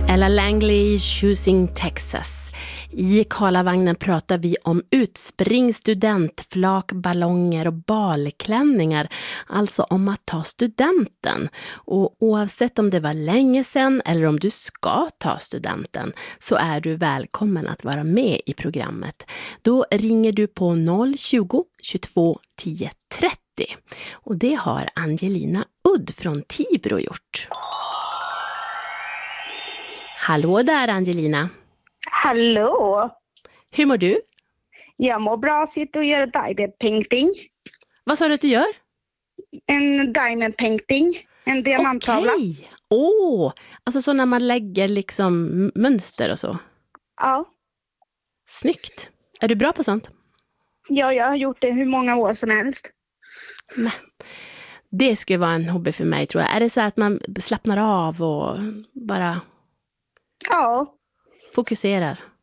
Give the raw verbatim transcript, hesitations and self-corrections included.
Ella Langley, Choosing Texas. I Karlavagnen pratar vi om utspring, studentflak, ballonger och balklänningar. Alltså om att ta studenten. Och oavsett om det var länge sedan eller om du ska ta studenten så är du välkommen att vara med i programmet. Då ringer du på noll tjugo, tjugotvå, tio, trettio. Och det har Angelina Udd från Tibro gjort. Hallå där Angelina. Hallå. Hur mår du? Jag mår bra, sitter och gör diamond painting. Vad sa du att du gör? En diamond painting, en diamanttavla. Okej. Åh, alltså så när man lägger liksom mönster och så. Ja. Snyggt. Är du bra på sånt? Ja, jag har gjort det hur många år som helst. Men det skulle vara en hobby för mig tror jag. Är det så att man slappnar av och bara Ja. fokuserar?